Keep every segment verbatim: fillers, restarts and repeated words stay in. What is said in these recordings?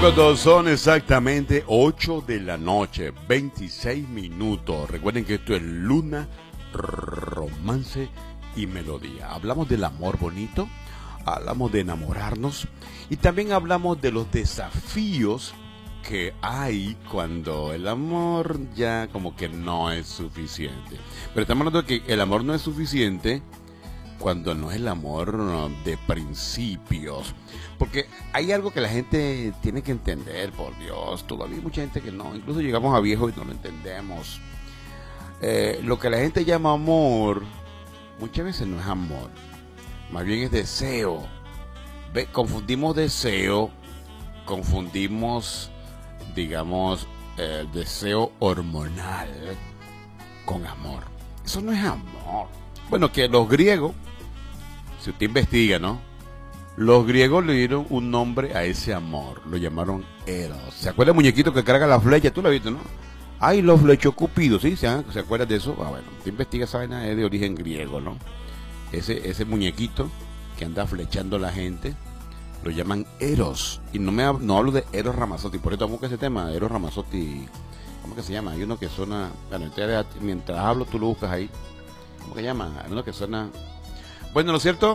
Cuando son exactamente ocho de la noche, veintiséis minutos. Recuerden que esto es Luna, Romance y Melodía. Hablamos del amor bonito, hablamos de enamorarnos y también hablamos de los desafíos que hay cuando el amor ya como que no es suficiente. Pero estamos hablando de que el amor no es suficiente cuando no es el amor de principios. Porque hay algo que la gente tiene que entender, por Dios. Todavía hay mucha gente que no. Incluso llegamos a viejos y no lo entendemos. Eh, lo que la gente llama amor, muchas veces no es amor. Más bien es deseo. Ve, confundimos deseo, confundimos, digamos, el deseo hormonal con amor. Eso no es amor. Bueno, que los griegos, si usted investiga, ¿no? Los griegos le dieron un nombre a ese amor, lo llamaron Eros. ¿Se acuerda el muñequito que carga la flecha? Tú lo has visto, ¿no? Ay, los flechos cupidos, ¿sí? ¿Se, ¿Se acuerdan de eso? Ah, bueno, usted investiga esa vaina, es de origen griego, ¿no? Ese, ese muñequito que anda flechando a la gente, lo llaman Eros. Y no me no hablo de Eros Ramazzotti, por eso busca ese tema, Eros Ramazzotti, ¿cómo que se llama? Hay uno que suena, bueno, entonces, mientras hablo tú lo buscas ahí. ¿Cómo que se llama? Hay uno que suena... Bueno, lo cierto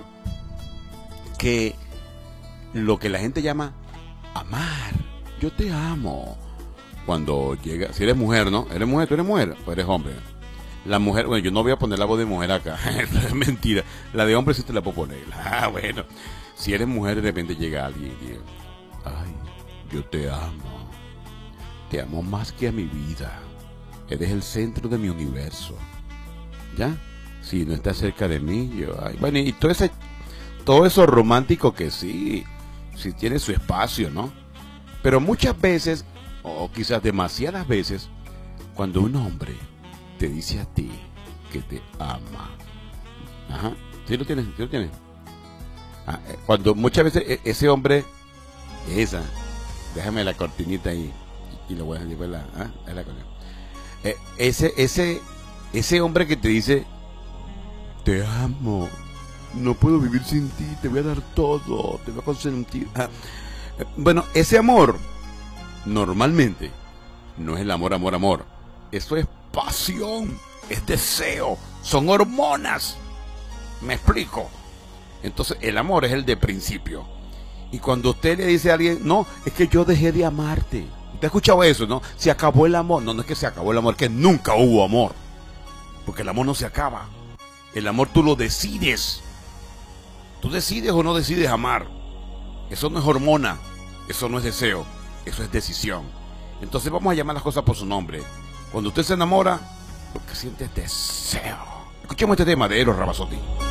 que lo que la gente llama amar, yo te amo, cuando llega, si eres mujer, ¿no? ¿Eres mujer? ¿Tú eres mujer? ¿O eres hombre? La mujer, bueno, yo no voy a poner la voz de mujer acá, es mentira, la de hombre sí te la puedo poner. Ah, bueno, si eres mujer de repente llega alguien y dice, ay, yo te amo, te amo más que a mi vida, eres el centro de mi universo, ¿ya? Si no estás cerca de mí, yo, ay, bueno, y todo ese, todo eso romántico que sí, sí tiene su espacio, ¿no? Pero muchas veces, o quizás demasiadas veces, cuando un hombre te dice a ti que te ama, ajá, ¿sí lo tienes? ¿Sí lo tienes? Ah, cuando muchas veces ese hombre, esa, déjame la cortinita ahí, y lo voy a decir, la, ¿ah? la eh, ese, ese, ese hombre que te dice, te amo, no puedo vivir sin ti, te voy a dar todo, te voy a consentir. Ah, bueno, ese amor normalmente no es el amor, amor, amor. Eso es pasión, es deseo, son hormonas. ¿Me explico? Entonces el amor es el de principio. Y cuando usted le dice a alguien, no, es que yo dejé de amarte. ¿Usted ha escuchado eso, no? Se acabó el amor. No, no es que se acabó el amor, es que nunca hubo amor. Porque el amor no se acaba. El amor tú lo decides. Tú decides o no decides amar. Eso no es hormona. Eso no es deseo. Eso es decisión. Entonces vamos a llamar las cosas por su nombre. Cuando usted se enamora, lo que siente es deseo. Escuchemos este tema de Eros Ramazzotti.